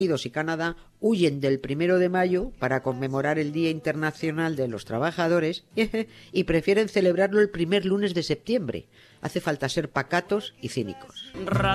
Unidos y Canadá huyen del 1 de mayo para conmemorar el Día Internacional de los Trabajadores y prefieren celebrarlo el primer lunes de septiembre. Hace falta ser pacatos y cínicos.